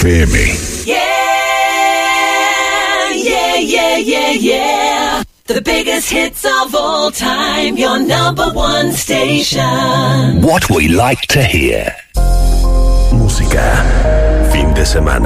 FM. Yeah, yeah, yeah, yeah, yeah. The biggest hits of all time, your number one station. What we like to hear. Música, fin de semana.